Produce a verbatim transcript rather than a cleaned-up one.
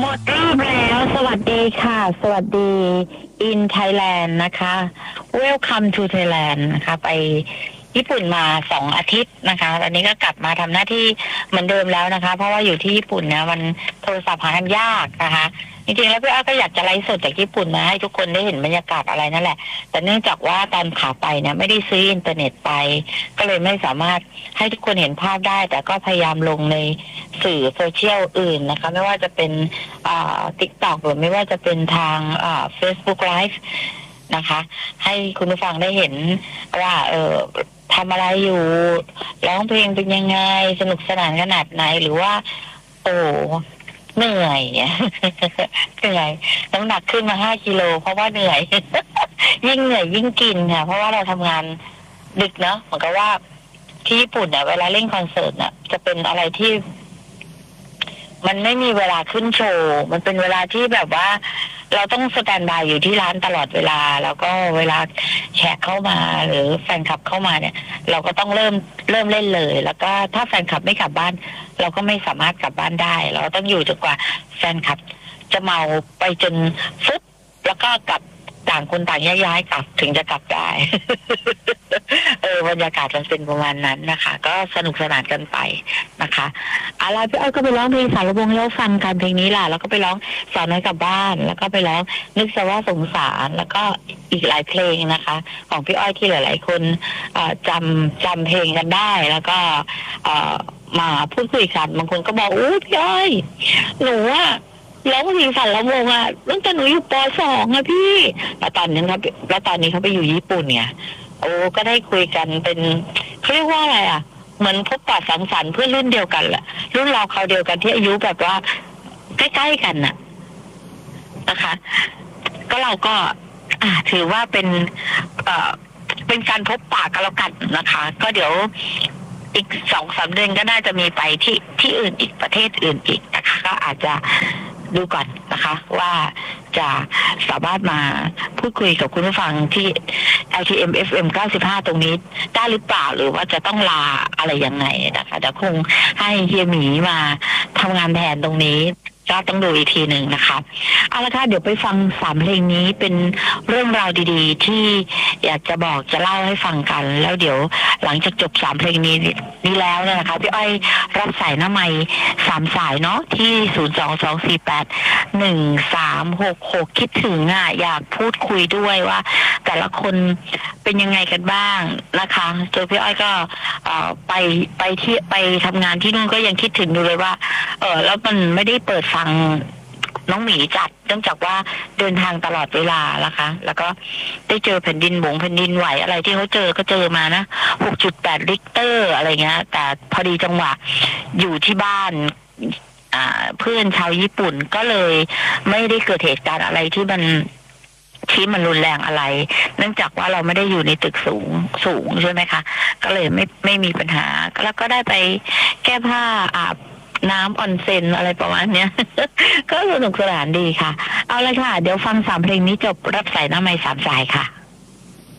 หมดรอบแล้วสวัสดีค่ะสวัสดี in Thailand นะคะ Welcome to Thailand นะคะไปญี่ปุ่นมาสองอาทิตย์นะคะตอนนี้ก็กลับมาทำหน้าที่เหมือนเดิมแล้วนะคะเพราะว่าอยู่ที่ญี่ปุ่นเนี่ยมันโทรศัพท์หาทำยากนะคะจริงๆแล้วพี่อ้อก็อยากจะไลฟ์สดจากญี่ปุ่นนะให้ทุกคนได้เห็นบรรยากาศอะไรนั่นแหละแต่เนื่องจากว่าตอนขาไปเนี่ยไม่ได้ซื้ออินเทอร์เน็ตไปก็เลยไม่สามารถให้ทุกคนเห็นภาพได้แต่ก็พยายามลงในสื่อโซเชียลอื่นนะคะไม่ว่าจะเป็นอ่า TikTok หรือไม่ว่าจะเป็นทางอ่า Facebook Live นะคะให้คุณผู้ฟังได้เห็นว่าเออทำอะไรอยู่ร้องเพลงเป็นยังไงสนุกสนานขนาดไหนหรือว่าโอ้เหนื่อยเหนื่อยน้ำหนักขึ้นมาห้ากิโลเพราะว่าเหนื่อย ยิ่งเหนื่อยยิ่งกินค่ะเพราะว่าเราทำงานดึกเนาะเหมือนกับว่าที่ญี่ปุ่นเนี่ยเวลาเล่นคอนเสิร์ตเนี่ยจะเป็นอะไรที่มันไม่มีเวลาขึ้นโชว์มันเป็นเวลาที่แบบว่าเราต้องสแตนบายอยู่ที่ร้านตลอดเวลาแล้วก็เวลาแขกเข้ามาหรือแฟนคลับเข้ามาเนี่ยเราก็ต้องเริ่มเริ่มเล่นเลยแล้วก็ถ้าแฟนคลับไม่กลับบ้านเราก็ไม่สามารถกลับบ้านได้เราต้องอยู่จนกว่าแฟนคลับจะเมาไปจนฟึบแล้วก็กลับต่างคนต่างย้ายๆกลับถึงจะกลับได้ เออบรรยากาศมันเป็นประมาณนั้นนะคะก็สนุกสนานกันไปนะคะอะไรพี่อ้อยก็ไปร้องเพลงสารวงแล้วฟังกันเพลงนี้แหละแล้วก็ไปร้องสาวน้อยกลับบ้านแล้วก็ไปร้องนึกซะว่าสงสารแล้วก็อีกหลายเพลงนะคะของพี่อ้อยที่หลายๆคนจำจำเพลงกันได้แล้วก็มาพูดคุยกันบางคนก็บอกอู้พี่อ้อยหนูว่าร้องเพลงสารวงอ่ะตั้งแต่หนูอยู่ป.สองอะพี่แล้วตอนนี้ครับแล้วตอนนี้เขาไปอยู่ญี่ปุ่นเนี่ยโอ้ก็ได้คุยกันเป็นเขาเรียกว่าอะไรอ่ะเหมือนพบปะสังสรรค์เพื่อนรุ่นเดียวกันแหละรุ่นเราเขาเดียวกันที่อายุแบบว่าใกล้ๆกันน่ะนะคะก็เราก็อ่าถือว่าเป็นเอ่อเป็นการพบปะกันแล้วกันนะคะก็เดี๋ยวอีกสองสามเดือนก็น่าจะมีไปที่ที่อื่นอีกประเทศอื่นอีกนะคะก็อาจจะดูก่อนนะคะว่าจะสามารถมาพูดคุยกับคุณผู้ฟังที่ แอล ที เอ็ม เอฟ เอ็ม เก้าสิบห้าตรงนี้ได้หรือเปล่าหรือว่าจะต้องลาอะไรยังไงนะคะเดี๋ยวคงให้เฮียหมีมาทำงานแทนตรงนี้ก็ต้องดูอีกทีหนึ่งนะคะเอาละค่ะเดี๋ยวไปฟังสามเพลงนี้เป็นเรื่องราวดีๆที่อยากจะบอกจะเล่าให้ฟังกันแล้วเดี๋ยวหลังจากจบสามเพลงนี้นี้แล้วเนี่ยนะคะพี่อ้อยรับสายหน้าไมค์สามสายเนาะที่ศูนย์ สอง สอง สี่ แปด หนึ่ง สาม หก หกคิดถึงอ่ะอยากพูดคุยด้วยว่าแต่ละคนเป็นยังไงกันบ้างนะคะเจอพี่อ้อยก็เอ่อไปไปที่ไปทำงานที่นู่นก็ยังคิดถึงอยู่เลยว่าเออแล้วมันไม่ได้เปิดฟังน้องหมีจัดเนื่องจากว่าเดินทางตลอดเวลานะคะแล้วก็ได้เจอแผ่นดินบงแผ่นดินไหวอะไรที่เขาเจอก็เจอมานะ หกจุดแปด ริกเตอร์อะไรเงี้ยแต่พอดีจังหวะอยู่ที่บ้านเพื่อนชาวญี่ปุ่นก็เลยไม่ได้เกิดเหตุการณ์อะไรที่มันที่มันรุนแรงอะไรเนื่องจากว่าเราไม่ได้อยู่ในตึกสูงสูงใช่ไหมคะก็เลยไม่ไม่มีปัญหาแล้วก็ได้ไปแก้ผ้าอาบน้ำออนเซ็นอะไรประมาณเนี้ย ก็สนุกสนานดีค่ะเอาเลยค่ะเดี๋ยวฟังสามเพลงนี้จบรับสายหน้าไมค์สามสายค่ะ